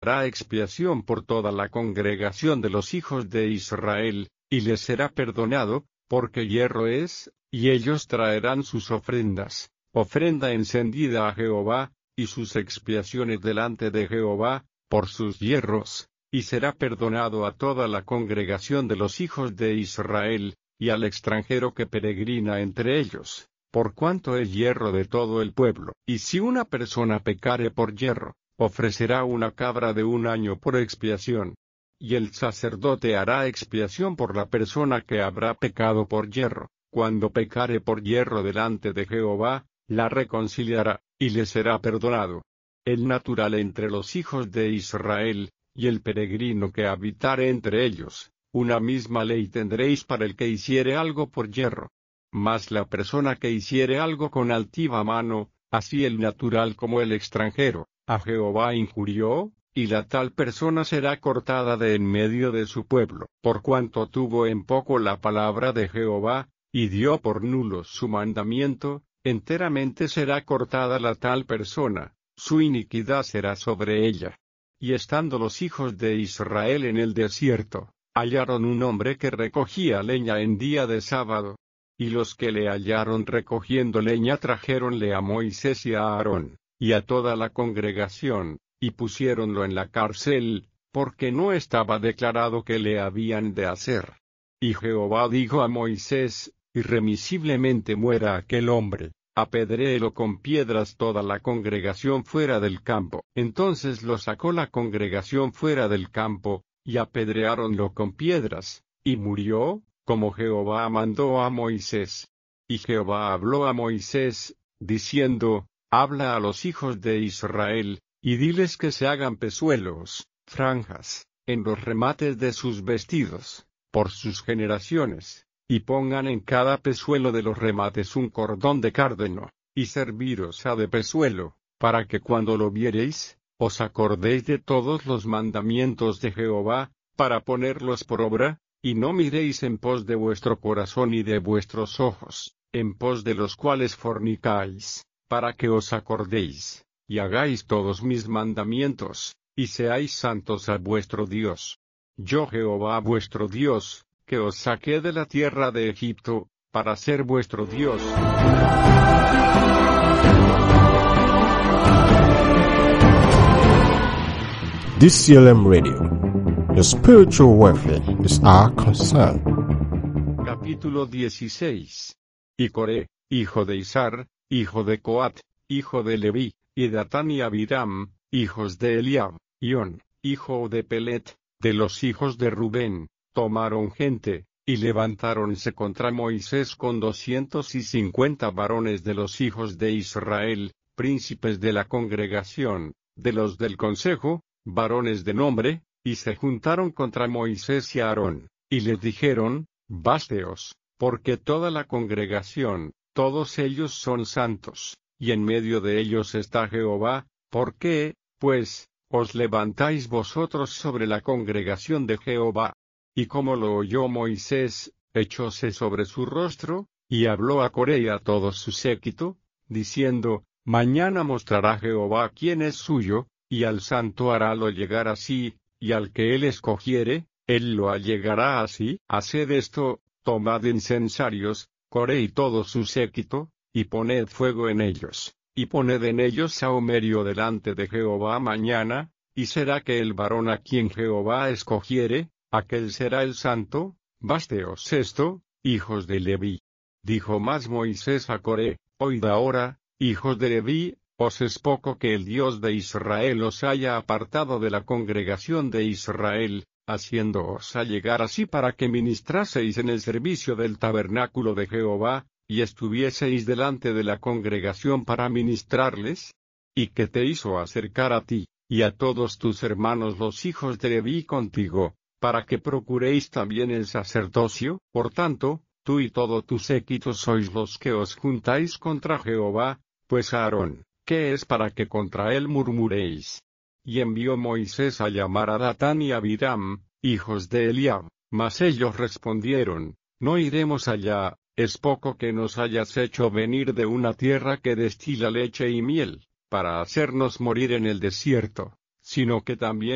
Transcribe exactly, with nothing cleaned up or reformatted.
hará expiación por toda la congregación de los hijos de Israel, y les será perdonado, porque hierro es, y ellos traerán sus ofrendas, ofrenda encendida a Jehová, y sus expiaciones delante de Jehová, por sus hierros, y será perdonado a toda la congregación de los hijos de Israel, y al extranjero que peregrina entre ellos, por cuanto es hierro de todo el pueblo. Y si una persona pecare por hierro, ofrecerá una cabra de un año por expiación. Y el sacerdote hará expiación por la persona que habrá pecado por hierro. Cuando pecare por hierro delante de Jehová, la reconciliará, y le será perdonado. El natural entre los hijos de Israel, y el peregrino que habitare entre ellos, una misma ley tendréis para el que hiciere algo por hierro. Mas la persona que hiciere algo con altiva mano, así el natural como el extranjero, a Jehová injurió, y la tal persona será cortada de en medio de su pueblo, por cuanto tuvo en poco la palabra de Jehová, y dio por nulo su mandamiento, enteramente será cortada la tal persona, su iniquidad será sobre ella. Y estando los hijos de Israel en el desierto, hallaron un hombre que recogía leña en día de sábado. Y los que le hallaron recogiendo leña trajéronle a Moisés y a Aarón, y a toda la congregación, y pusiéronlo en la cárcel, porque no estaba declarado que le habían de hacer. Y Jehová dijo a Moisés, irremisiblemente muera aquel hombre, apedréelo con piedras toda la congregación fuera del campo. Entonces lo sacó la congregación fuera del campo, y apedreáronlo con piedras, y murió, como Jehová mandó a Moisés. Y Jehová habló a Moisés, diciendo, habla a los hijos de Israel, y diles que se hagan pezuelos, franjas, en los remates de sus vestidos, por sus generaciones, y pongan en cada pezuelo de los remates un cordón de cárdeno, y serviros ha de pezuelo, para que cuando lo viereis, os acordéis de todos los mandamientos de Jehová, para ponerlos por obra, y no miréis en pos de vuestro corazón y de vuestros ojos, en pos de los cuales fornicáis, para que os acordéis, y hagáis todos mis mandamientos, y seáis santos a vuestro Dios. Yo Jehová vuestro Dios, que os saqué de la tierra de Egipto, para ser vuestro Dios. D C L M Radio. Your spiritual welfare is our concern. Capítulo dieciséis. Y Coré, hijo de Izar, hijo de Coat, hijo de Leví, y Datán y Abiram, hijos de Eliab, y On, hijo de Pelet, de los hijos de Rubén, tomaron gente, y levantáronse contra Moisés con doscientos y cincuenta varones de los hijos de Israel, príncipes de la congregación, de los del consejo, varones de nombre, y se juntaron contra Moisés y Aarón, y les dijeron, básteos, porque toda la congregación, todos ellos son santos, y en medio de ellos está Jehová. ¿Por qué, pues, os levantáis vosotros sobre la congregación de Jehová? Y como lo oyó Moisés, echóse sobre su rostro, y habló a Coré y a todo su séquito, diciendo, mañana mostrará Jehová quién es suyo, y al santo harálo llegar así, y al que él escogiere, él lo allegará así. Haced esto, tomad incensarios, Coré y todo su séquito, y poned fuego en ellos, y poned en ellos sahumerio delante de Jehová mañana, y será que el varón a quien Jehová escogiere, aquel será el santo. Básteos esto, hijos de Leví. Dijo más Moisés a Coré, oíd ahora, hijos de Leví, os es poco que el Dios de Israel os haya apartado de la congregación de Israel, haciéndoos allegar así para que ministraseis en el servicio del tabernáculo de Jehová, y estuvieseis delante de la congregación para ministrarles. ¿Y que te hizo acercar a ti, y a todos tus hermanos los hijos de Leví contigo, para que procuréis también el sacerdocio? Por tanto, tú y todo tu séquito sois los que os juntáis contra Jehová, pues Aarón, ¿qué es para que contra él murmuréis? Y envió Moisés a llamar a Datán y Abiram, hijos de Eliab, mas ellos respondieron, no iremos allá, es poco que nos hayas hecho venir de una tierra que destila leche y miel, para hacernos morir en el desierto, sino que también